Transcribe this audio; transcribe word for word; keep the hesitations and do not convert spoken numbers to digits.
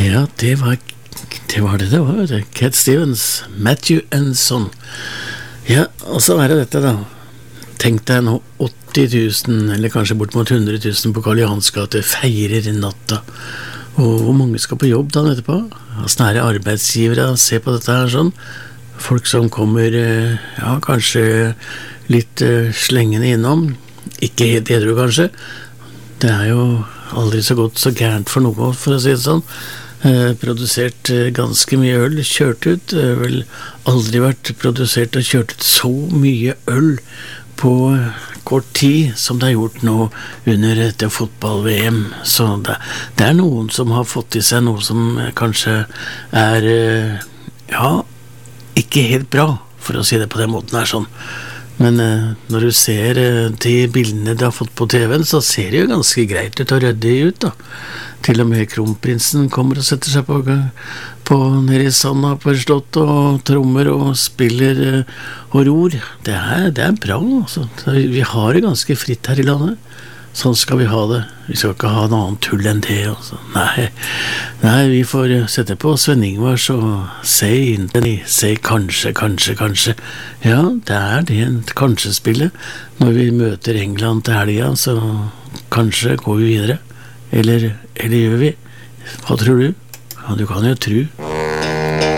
Ja, det var det var det det var, det. Cat Stevens, Matthew and Son. Ja, og så er det dette da. Tenk deg nå åtti tusen, eller kanskje bort mot hundre tusen på Karl Johans gate, feirer natta. Og hvor mange skal på jobb da etterpå? Sånn er det arbeidsgivere, se på dette her sånn. Folk som kommer, ja, kanskje litt slengende innom. Ikke helt edru kanskje. Det er jo aldri så godt så gærent for noe, for å si det sånn. Eh, produsert ganske mye øl, kjørt ut. Det har vel aldri vært produsert og kjørt ut så mye øl på kort tid som det er gjort nå under dette fotball-V M. Så det, det er noen som har fått i seg noe som kanskje er, ja, ikke helt bra, for å si det på den måten her sånn. Men eh, når du ser eh, de bildene du har fått på T V-en, så ser det jo ganske greit ut og ryddig ut da. Til og med kronprinsen kommer og setter seg på, på nede i sanda på et slott og trommer og spiller eh, og ror. Det er, det er bra, altså. Vi har det ganske fritt her i landet. Sånn skal vi ha det. Vi skal ikke ha noe annet tull enn det. Altså. Nei, nei, vi får sette på Sven Ingvars og si inntil, si kanskje, kanskje, kanskje. Ja, det er det en kanskje-spillet. Når vi møter England til helga, så kanskje går vi videre. Eller, eller gjør vi? Hva tror du? Ja, du kan jo tro.